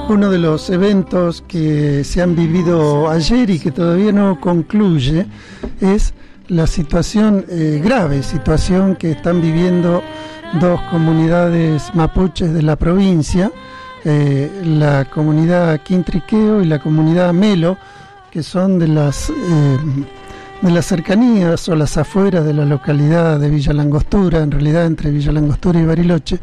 Uno de los eventos que se han vivido ayer y que todavía no concluye es la situación, grave situación que están viviendo dos comunidades mapuches de la provincia, la comunidad Quintriqueo y la comunidad Melo, que son de las cercanías o las afueras de la localidad de Villa Langostura, en realidad entre Villa Langostura y Bariloche.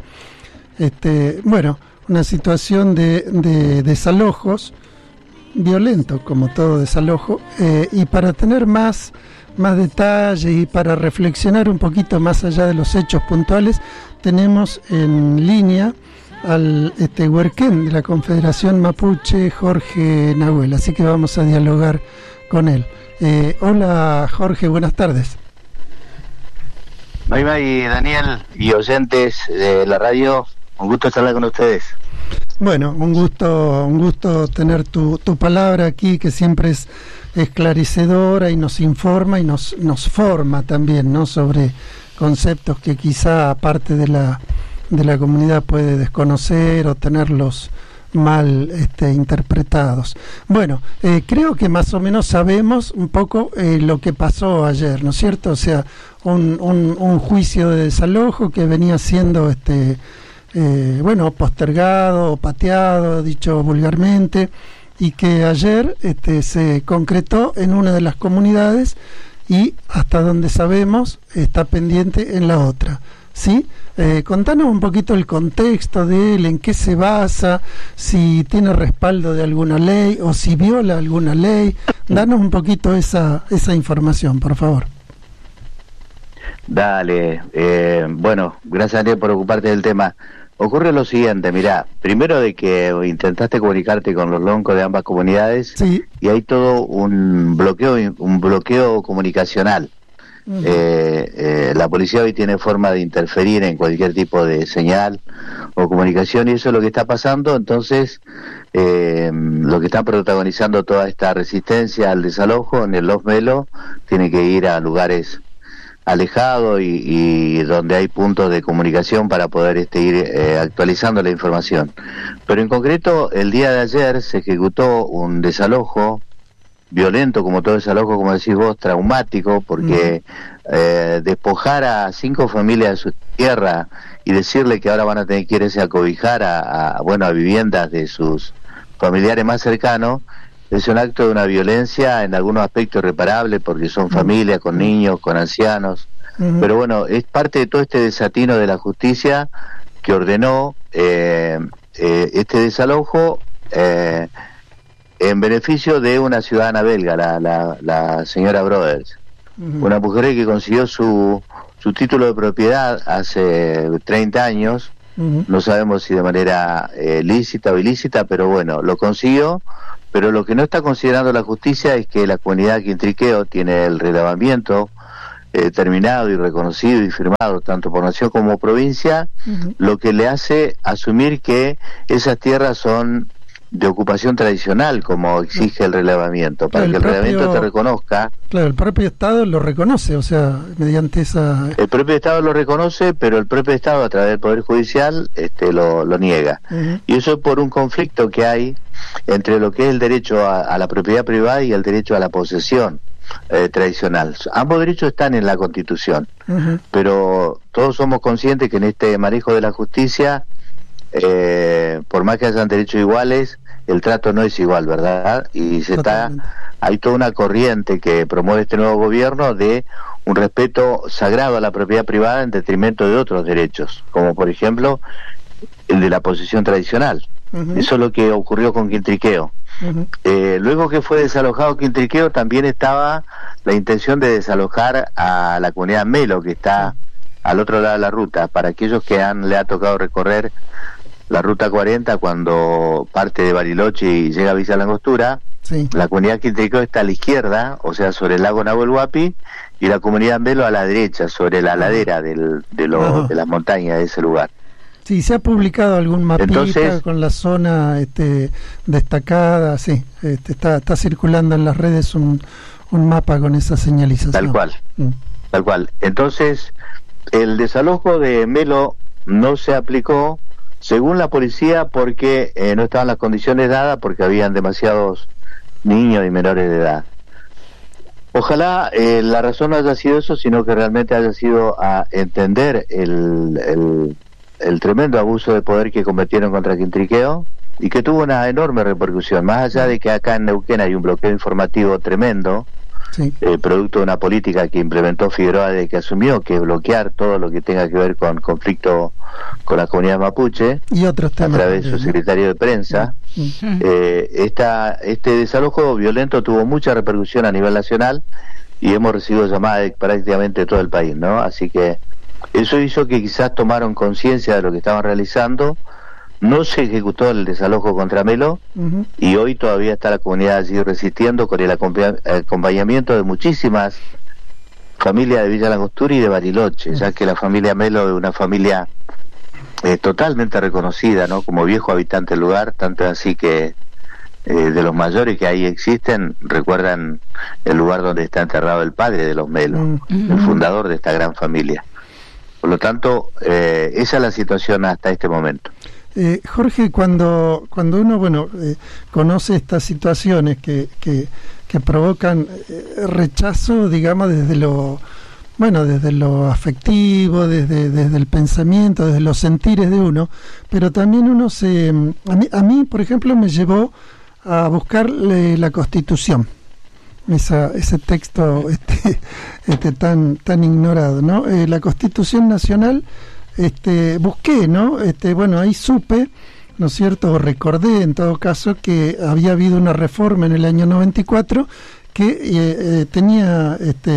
Una situación de desalojos, violento como todo desalojo, y para tener más detalle y para reflexionar un poquito más allá de los hechos puntuales, tenemos en línea al huerquén de la Confederación Mapuche, Jorge Nahuel, así que vamos a dialogar con él. Hola Jorge, buenas tardes. Maima y Daniel y oyentes de la radio, un gusto estar con ustedes. Bueno, un gusto tener tu palabra aquí, que siempre es esclarecedora y nos informa y nos forma también, ¿no?, sobre conceptos que quizá parte de la comunidad puede desconocer o tenerlos mal interpretados. Bueno, creo que más o menos sabemos un poco lo que pasó ayer, ¿no es cierto? O sea, un juicio de desalojo que venía siendo postergado o pateado, dicho vulgarmente, y que ayer se concretó en una de las comunidades y hasta donde sabemos está pendiente en la otra, ¿sí? Contanos un poquito el contexto de él, en qué se basa, si tiene respaldo de alguna ley o si viola alguna ley. Danos un poquito esa información, por favor. Dale, gracias Daniel por ocuparte del tema. Ocurre lo siguiente, mirá, primero de que intentaste comunicarte con los loncos de ambas comunidades, sí, y hay todo un bloqueo comunicacional. Uh-huh. La policía hoy tiene forma de interferir en cualquier tipo de señal o comunicación, y eso es lo que está pasando. Entonces, lo que está protagonizando toda esta resistencia al desalojo en el Los Melo tiene que ir a lugares alejado y donde hay puntos de comunicación para poder ir actualizando la información. Pero en concreto, el día de ayer se ejecutó un desalojo violento, como todo desalojo, como decís vos, traumático, porque despojar a 5 familias de su tierra y decirle que ahora van a tener que irse a cobijar a viviendas de sus familiares más cercanos, es un acto de una violencia en algunos aspectos irreparable, porque son familias con niños, con ancianos. Uh-huh. Pero bueno, es parte de todo este desatino de la justicia que ordenó este desalojo en beneficio de una ciudadana belga, la señora Broders. Uh-huh. Una mujer que consiguió su título de propiedad hace 30 años, uh-huh. No sabemos si de manera lícita o ilícita, pero bueno, lo consiguió. Pero lo que no está considerando la justicia es que la comunidad Quintriqueo tiene el relevamiento terminado y reconocido y firmado tanto por nación como provincia, uh-huh. Lo que le hace asumir que esas tierras son de ocupación tradicional, como exige el relevamiento, para que el relevamiento te reconozca. Claro, el propio Estado lo reconoce, o sea, mediante esa... El propio Estado lo reconoce, pero el propio Estado, a través del Poder Judicial, lo niega. Uh-huh. Y eso es por un conflicto que hay entre lo que es el derecho a la propiedad privada y el derecho a la posesión tradicional. Ambos derechos están en la Constitución, uh-huh. Pero todos somos conscientes que en este manejo de la justicia, por más que hayan derechos iguales, el trato no es igual, ¿verdad? Y hay toda una corriente que promueve este nuevo gobierno de un respeto sagrado a la propiedad privada en detrimento de otros derechos, como por ejemplo el de la posesión tradicional. Uh-huh. Eso es lo que ocurrió con Quintriqueo. Uh-huh. Luego que fue desalojado Quintriqueo, también estaba la intención de desalojar a la comunidad Melo, que está al otro lado de la ruta. Para aquellos que le ha tocado recorrer la ruta 40 cuando parte de Bariloche y llega a Villa Langostura, sí. La comunidad Quintriqueo está a la izquierda, o sea, sobre el lago Nahuel Huapi, y la comunidad Melo a la derecha, sobre la ladera de las montañas de ese lugar. Sí, se ha publicado algún mapita con la zona destacada, sí, está circulando en las redes un mapa con esa señalización. Tal cual. Entonces, el desalojo de Melo no se aplicó Según la policía, porque no estaban las condiciones dadas, porque habían demasiados niños y menores de edad. Ojalá la razón no haya sido eso, sino que realmente haya sido a entender el tremendo abuso de poder que cometieron contra Quintriqueo y que tuvo una enorme repercusión, más allá de que acá en Neuquén hay un bloqueo informativo tremendo, sí, producto de una política que implementó Figueroa desde que asumió, que es bloquear todo lo que tenga que ver con conflicto con la comunidad mapuche y otros temas, a través de su secretario de prensa. Este desalojo violento tuvo mucha repercusión a nivel nacional y hemos recibido llamadas de prácticamente todo el país, ¿no? Así que eso hizo que quizás tomaron conciencia de lo que estaban realizando. No se ejecutó el desalojo contra Melo, y hoy todavía está la comunidad allí resistiendo con el acompañamiento de muchísimas familias de Villa Langostura y de Bariloche, ya que la familia Melo es una familia totalmente reconocida, ¿no?, como viejo habitante del lugar, tanto así que de los mayores que ahí existen recuerdan el lugar donde está enterrado el padre de los Melo, el fundador de esta gran familia. Por lo tanto, esa es la situación hasta este momento. Jorge, cuando uno conoce estas situaciones que provocan rechazo, digamos, desde lo afectivo, desde el pensamiento, desde los sentires de uno, pero también uno a mí, por ejemplo, me llevó a buscar la Constitución, ese texto tan ignorado, ¿no? La Constitución Nacional. Busqué, ¿no? Ahí supe, ¿no es cierto?, o recordé en todo caso que había habido una reforma en el año 94 que tenía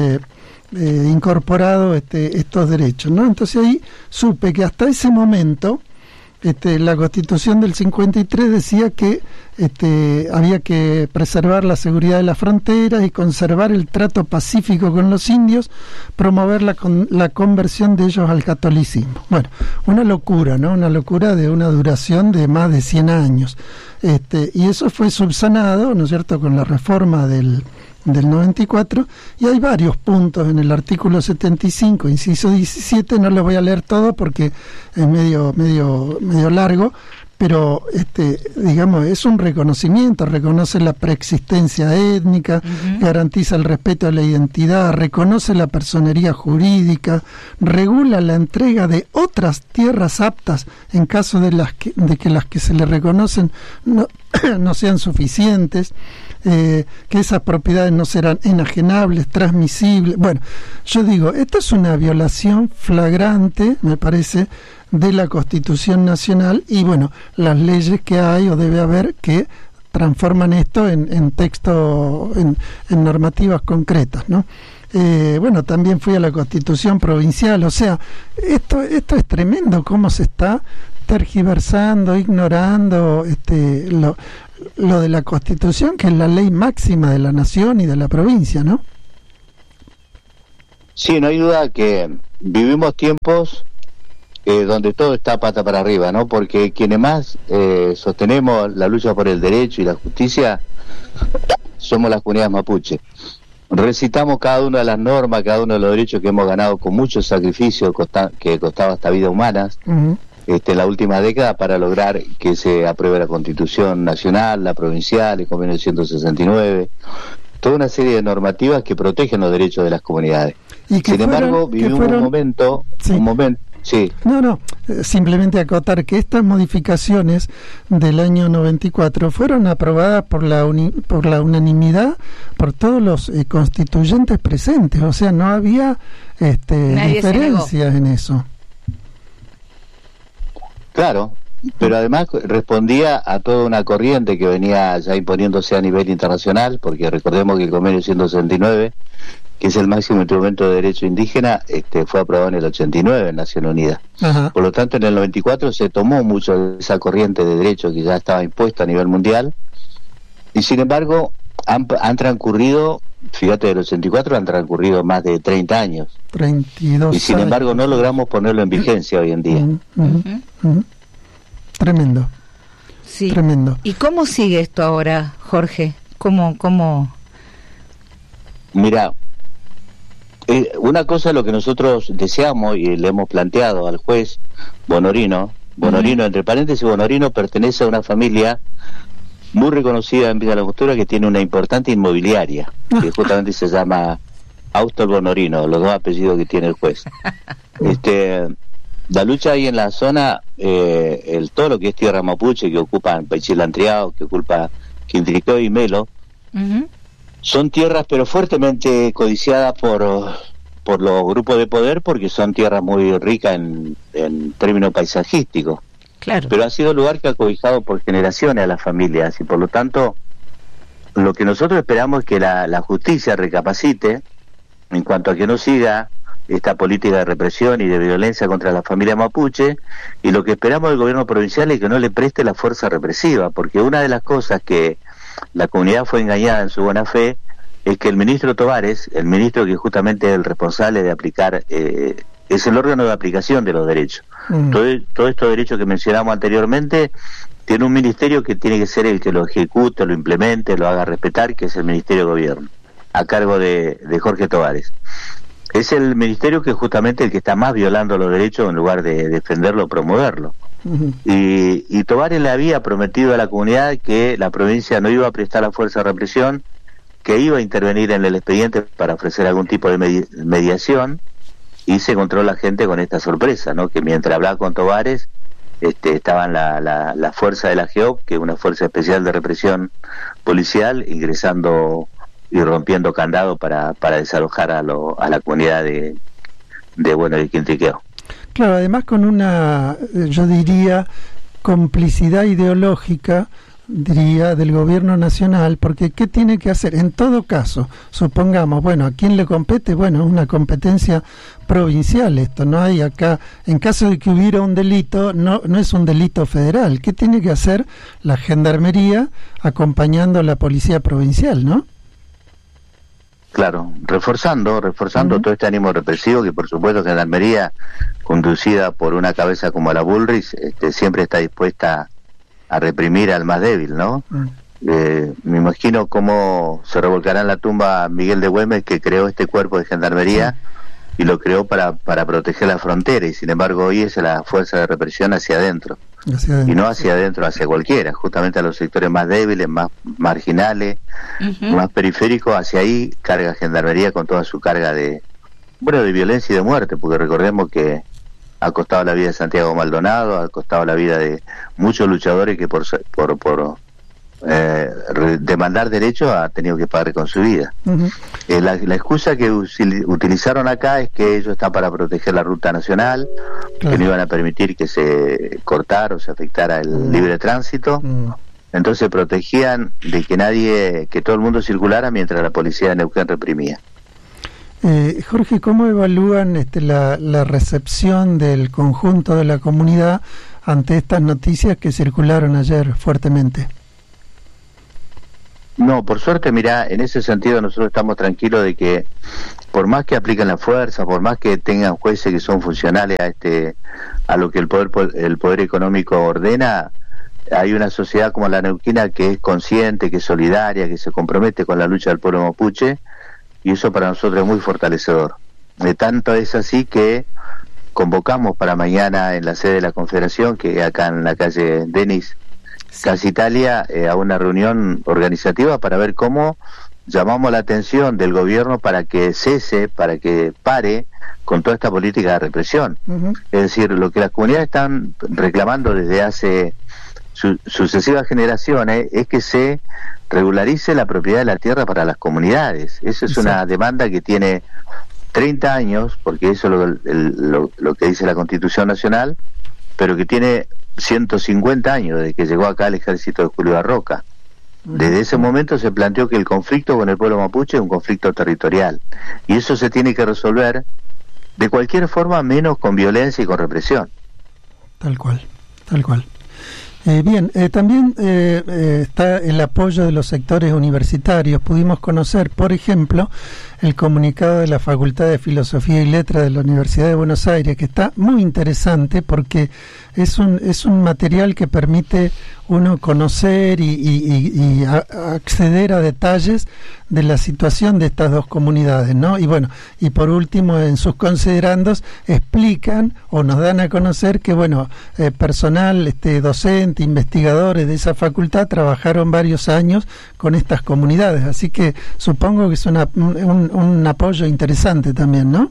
incorporado estos derechos, ¿no? Entonces ahí supe que hasta ese momento la Constitución del 53 decía que había que preservar la seguridad de las fronteras y conservar el trato pacífico con los indios, promover la conversión de ellos al catolicismo. Bueno, una locura, ¿no? Una locura de una duración de más de 100 años. Y eso fue subsanado, ¿no es cierto?, con la reforma del 94, y hay varios puntos en el artículo 75, inciso 17, no lo voy a leer todo porque es medio largo, pero digamos, es un reconocimiento, reconoce la preexistencia étnica, garantiza el respeto a la identidad, reconoce la personería jurídica, regula la entrega de otras tierras aptas en caso de que las que se le reconocen no sean suficientes, que esas propiedades no serán enajenables, transmisibles. Bueno, yo digo, esta es una violación flagrante, me parece, de la Constitución Nacional y, las leyes que hay o debe haber que transforman esto en texto, en normativas concretas, ¿no? También fui a la Constitución Provincial, o sea, esto es tremendo cómo se está tergiversando, ignorando lo de la Constitución, que es la ley máxima de la nación y de la provincia, ¿no? Sí, no hay duda que vivimos tiempos donde todo está pata para arriba, ¿no? Porque quienes más sostenemos la lucha por el derecho y la justicia somos las comunidades mapuche. Recitamos cada una de las normas, cada uno de los derechos que hemos ganado con mucho sacrificio, que costaba hasta vidas humanas, en la última década, para lograr que se apruebe la Constitución Nacional, la provincial, el Convenio 169, toda una serie de normativas que protegen los derechos de las comunidades. Sin embargo, vivimos un momento, sí. No, simplemente acotar que estas modificaciones del año 94 fueron aprobadas por la unanimidad por todos los constituyentes presentes, o sea, no había diferencias en eso. Claro, pero además respondía a toda una corriente que venía ya imponiéndose a nivel internacional, porque recordemos que el Convenio 169, que es el máximo instrumento de derecho indígena, fue aprobado en el 89 en Naciones Unidas. Ajá. Por lo tanto, en el 94 se tomó mucho de esa corriente de derecho que ya estaba impuesta a nivel mundial, y sin embargo han transcurrido, fíjate, del 84 han transcurrido más de 30 años. 32 y sin embargo no logramos ponerlo en vigencia hoy en día. Tremendo. Sí. Tremendo. ¿Y cómo sigue esto ahora, Jorge? ¿Cómo? Mira, una cosa es lo que nosotros deseamos y le hemos planteado al juez Bonorino, Bonorino, entre paréntesis, Bonorino pertenece a una familia muy reconocida en Villa Langostura que tiene una importante inmobiliaria, que justamente se llama Austor Bonorino, los dos apellidos que tiene el juez. La lucha ahí en la zona, todo lo que es tierra mapuche, que ocupan Paichilantriao, que ocupa Quintricó y Melo, son tierras pero fuertemente codiciadas por los grupos de poder, porque son tierras muy ricas en términos paisajísticos. Claro. Pero ha sido un lugar que ha cobijado por generaciones a las familias, y por lo tanto lo que nosotros esperamos es que la justicia recapacite en cuanto a que no siga esta política de represión y de violencia contra la familia mapuche, y lo que esperamos del gobierno provincial es que no le preste la fuerza represiva, porque una de las cosas que la comunidad fue engañada en su buena fe es que el ministro Tovares, el ministro que justamente es el responsable de aplicar, es el órgano de aplicación de los derechos. Todos estos derechos que mencionamos anteriormente, tiene un ministerio que tiene que ser el que lo ejecute, lo implemente, lo haga respetar, que es el Ministerio de Gobierno, a cargo de Jorge Tovares. Es el ministerio que es justamente el que está más violando los derechos en lugar de defenderlo o promoverlo. Y Tovares le había prometido a la comunidad que la provincia no iba a prestar la fuerza de represión, que iba a intervenir en el expediente para ofrecer algún tipo de mediación, y se encontró la gente con esta sorpresa, ¿no? Que mientras hablaba con Tovares, estaban la fuerza de la GEOP, que es una fuerza especial de represión policial, ingresando y rompiendo candado para desalojar a la comunidad de Quintriqueo. Claro, además con una, yo diría, complicidad ideológica, del gobierno nacional, porque ¿qué tiene que hacer? En todo caso, supongamos, bueno, ¿a quién le compete? Bueno, es una competencia provincial esto, no hay acá, en caso de que hubiera un delito, no es un delito federal. ¿Qué tiene que hacer la Gendarmería acompañando a la Policía Provincial, no? Claro, reforzando todo este ánimo represivo que por supuesto Gendarmería, conducida por una cabeza como la Bullrich, siempre está dispuesta a reprimir al más débil, ¿no? Me imagino cómo se revolcará en la tumba Miguel de Güemes, que creó este cuerpo de Gendarmería y lo creó para proteger la frontera, y sin embargo hoy es la fuerza de represión hacia adentro. Y no hacia adentro, hacia cualquiera, justamente a los sectores más débiles, más marginales, más periféricos. Hacia ahí carga Gendarmería con toda su carga de violencia y de muerte, porque recordemos que ha costado la vida de Santiago Maldonado, ha costado la vida de muchos luchadores que por demandar derechos ha tenido que pagar con su vida. La excusa que utilizaron acá es que ellos están para proteger la ruta nacional, que no iban a permitir que se cortara o se afectara el libre tránsito. Entonces protegían de que todo el mundo circulara mientras la policía de Neuquén reprimía. Jorge, ¿cómo evalúan la recepción del conjunto de la comunidad ante estas noticias que circularon ayer fuertemente? No, por suerte, mirá, en ese sentido nosotros estamos tranquilos de que por más que apliquen la fuerza, por más que tengan jueces que son funcionales a lo que el poder económico ordena, hay una sociedad como la neuquina que es consciente, que es solidaria, que se compromete con la lucha del pueblo mapuche, y eso para nosotros es muy fortalecedor. De tanto es así que convocamos para mañana en la sede de la Confederación, que es acá en la calle Denis, Casa Italia, a una reunión organizativa para ver cómo llamamos la atención del gobierno para que cese, para que pare con toda esta política de represión. Es decir, lo que las comunidades están reclamando desde hace sucesivas generaciones es que se regularice la propiedad de la tierra para las comunidades. Eso es una demanda que tiene 30 años, porque eso es lo que dice la Constitución Nacional, pero que tiene 150 años desde que llegó acá el ejército de Julio Barroca. Desde ese momento se planteó que el conflicto con el pueblo mapuche es un conflicto territorial, y eso se tiene que resolver de cualquier forma, menos con violencia y con represión. Tal cual. Bien, también está el apoyo de los sectores universitarios. Pudimos conocer, por ejemplo, el comunicado de la Facultad de Filosofía y Letras de la Universidad de Buenos Aires, que está muy interesante porque es un material que permite uno conocer y acceder a detalles de la situación de estas dos comunidades, ¿no? Y bueno, y por último, en sus considerandos explican o nos dan a conocer que, bueno, personal docente, investigadores de esa facultad trabajaron varios años con estas comunidades, así que supongo que es un apoyo interesante también, ¿no?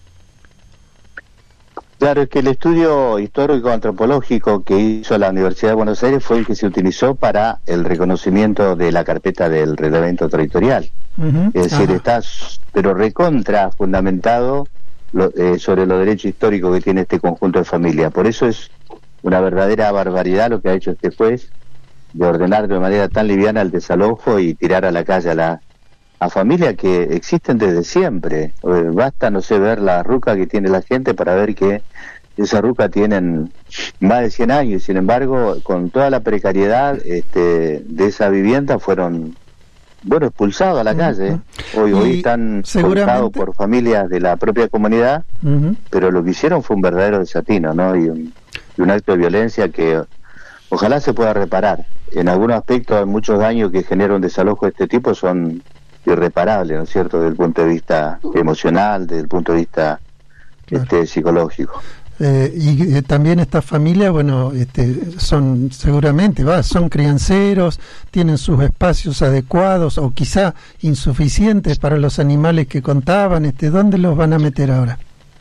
Claro, es que el estudio histórico-antropológico que hizo la Universidad de Buenos Aires fue el que se utilizó para el reconocimiento de la carpeta del reglamento territorial. Es decir, está pero recontra fundamentado sobre los derechos históricos que tiene este conjunto de familias. Por eso es una verdadera barbaridad lo que ha hecho este juez, de ordenar de manera tan liviana el desalojo y tirar a la calle a familias que existen desde siempre. Basta, no sé, ver la ruca que tiene la gente para ver que esa ruca tienen más de 100 años, sin embargo, con toda la precariedad de esa vivienda fueron, bueno, expulsados a la calle. Hoy están expulsados por familias de la propia comunidad, pero lo que hicieron fue un verdadero desatino, ¿no? Y un acto de violencia que ojalá se pueda reparar. En algunos aspectos, hay muchos daños que genera un desalojo de este tipo son irreparable, ¿no es cierto?, desde el punto de vista emocional, desde el punto de vista psicológico. Y también estas familias, bueno, son seguramente, son crianceros, tienen sus espacios adecuados o quizá insuficientes para los animales que contaban. ¿Dónde los van a meter ahora?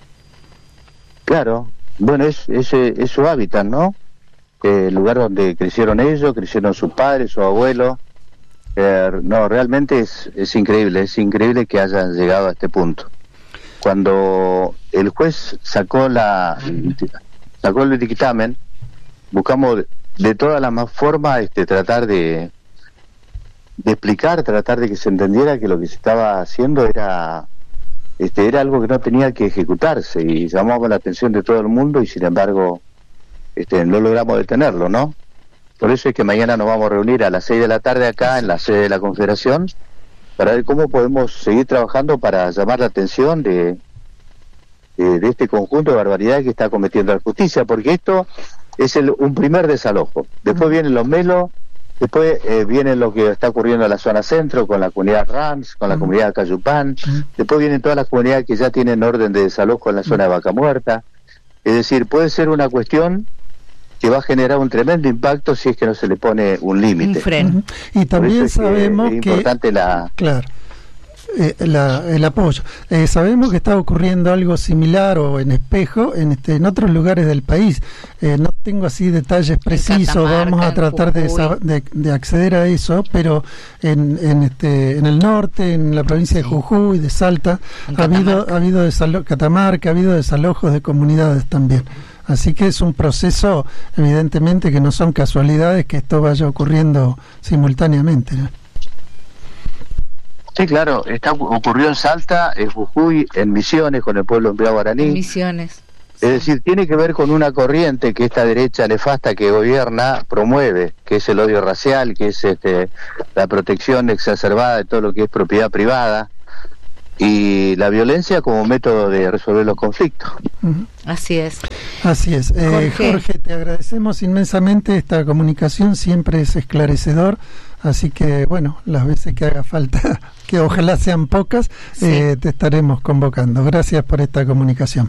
Claro, bueno, es su hábitat, ¿no? El lugar donde crecieron ellos, crecieron sus padres, sus abuelos. No, realmente es increíble que hayan llegado a este punto. Cuando el juez sacó el dictamen, buscamos de todas las más formas tratar de explicar, tratar de que se entendiera que lo que se estaba haciendo era algo que no tenía que ejecutarse, y llamamos la atención de todo el mundo y sin embargo no logramos detenerlo, ¿no? Por eso es que mañana nos vamos a reunir a las 6 de la tarde acá en la sede de la Confederación para ver cómo podemos seguir trabajando para llamar la atención de este conjunto de barbaridades que está cometiendo la justicia, porque esto es un primer desalojo. Después vienen los melos, después viene lo que está ocurriendo en la zona centro con la comunidad Rams, con la comunidad Cayupán, después vienen todas las comunidades que ya tienen orden de desalojo en la zona de Vaca Muerta. Es decir, puede ser una cuestión que va a generar un tremendo impacto si es que no se le pone un límite. Un freno. Y también sabemos que... Es importante el apoyo. Sabemos que está ocurriendo algo similar o en espejo en otros lugares del país. No tengo así detalles precisos, vamos a tratar de acceder a eso, pero en el norte, en la provincia de Jujuy, de Salta, ha habido Catamarca, ha habido desalojos de comunidades también. Así que es un proceso, evidentemente, que no son casualidades que esto vaya ocurriendo simultáneamente, ¿no? Sí, claro, ocurrió en Salta, en Jujuy, en Misiones, con el pueblo empleado guaraní. En Misiones. Es decir, tiene que ver con una corriente que esta derecha nefasta que gobierna promueve, que es el odio racial, que es la protección exacerbada de todo lo que es propiedad privada, y la violencia como método de resolver los conflictos. Así es. Así es. Jorge, te agradecemos inmensamente esta comunicación, siempre es esclarecedor, así que bueno, las veces que haga falta, que ojalá sean pocas, te estaremos convocando. Gracias por esta comunicación.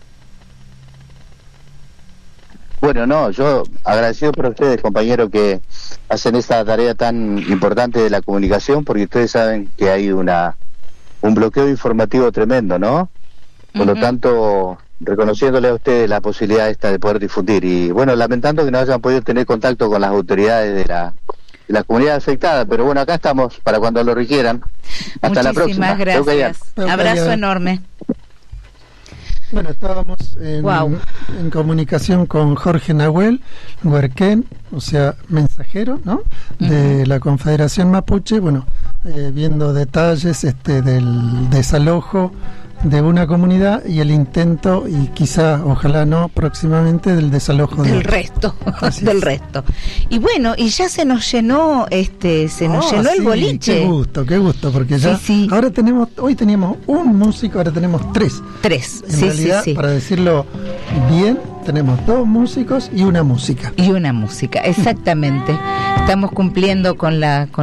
Bueno, no, yo agradecido por ustedes, compañeros, que hacen esta tarea tan importante de la comunicación, porque ustedes saben que hay un bloqueo informativo tremendo, ¿no? Por lo tanto, reconociéndole a ustedes la posibilidad de poder difundir, y bueno, lamentando que no hayan podido tener contacto con las autoridades de la comunidad afectada, pero bueno, acá estamos para cuando lo requieran. Hasta la próxima. Muchísimas gracias. Abrazo enorme. Bueno, estábamos en comunicación con Jorge Nahuel Huerquén, o sea, mensajero, ¿no?, de la Confederación Mapuche, bueno, viendo detalles del desalojo de una comunidad y el intento, y quizá, ojalá no, próximamente del desalojo del resto. Y bueno, y ya se nos llenó llenó el boliche. Qué gusto, porque ya ahora hoy teníamos un músico, ahora tenemos tres. En realidad, para decirlo bien, tenemos 2 músicos y una música. Y una música, exactamente. Estamos cumpliendo con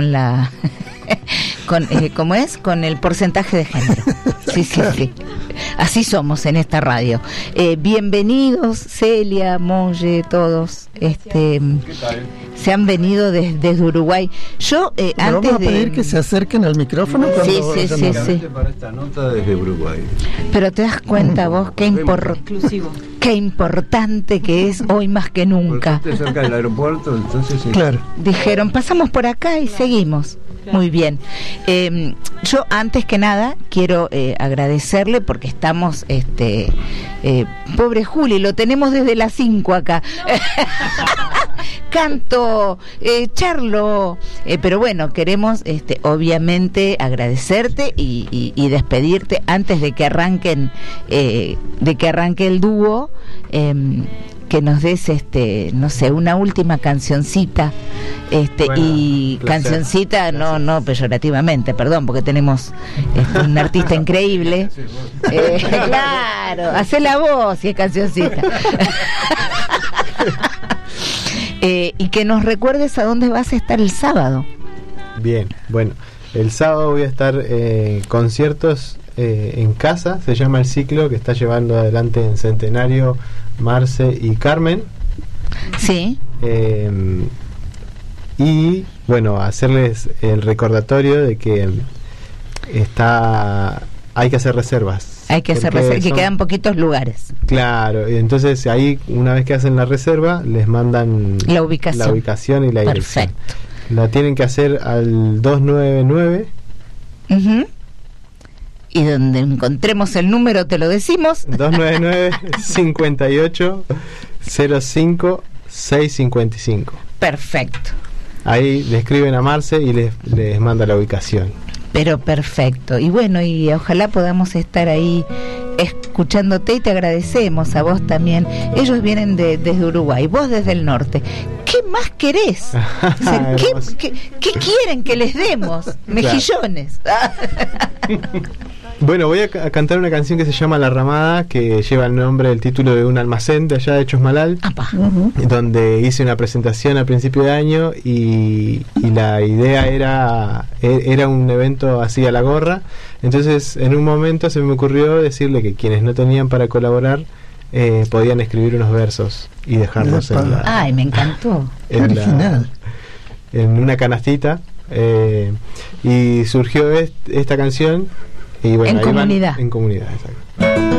¿cómo es? Con el porcentaje de género. Sí. Así somos en esta radio. Bienvenidos, Celia, Molle, todos. ¿Qué tal? Se han venido desde Uruguay. Yo antes vamos a pedir que se acerquen al micrófono. Sí. Para esta nota desde Uruguay. Pero te das cuenta vos qué importante que es hoy más que nunca. Cerca del aeropuerto, entonces sí. Claro. Dijeron, pasamos por acá y seguimos. Muy bien. Yo antes que nada quiero agradecerle porque estamos, pobre Juli, lo tenemos desde las 5 acá. Canto, charlo, pero bueno, queremos obviamente agradecerte y despedirte antes de que arranque el dúo. Que nos des no sé, una última cancioncita, Bueno, y placer. Cancioncita no peyorativamente, perdón, porque tenemos un artista increíble. Claro, hacé la voz y es cancioncita. Y que nos recuerdes a dónde vas a estar el sábado. Bien, bueno, el sábado voy a estar conciertos en casa, se llama el ciclo que está llevando adelante en Centenario Marce y Carmen. Sí. Y bueno, hacerles el recordatorio de que hay que hacer reservas. Hay que hacer reservas, que quedan poquitos lugares. Claro, y entonces ahí una vez que hacen la reserva les mandan la ubicación y la dirección. Perfecto. La tienen que hacer al 299. Uh-huh. Y donde encontremos el número te lo decimos. 299-5805-655. Perfecto. Ahí le escriben a Marce y les manda la ubicación. Pero perfecto. Y bueno, y ojalá podamos estar ahí escuchándote y te agradecemos a vos también. Ellos vienen desde Uruguay, vos desde el norte. ¿Qué más querés? O sea, ¿qué quieren que les demos? Mejillones. Bueno, voy a cantar una canción que se llama La Ramada, que lleva el nombre, el título de un almacén de allá de Chosmalal, donde hice una presentación a principio de año y la idea era un evento así a la gorra. Entonces en un momento se me ocurrió decirle que quienes no tenían para colaborar podían escribir unos versos y dejarlos Ay, me encantó. Original. En una canastita, y surgió esta canción. Y bueno, en comunidad. En comunidad, exacto.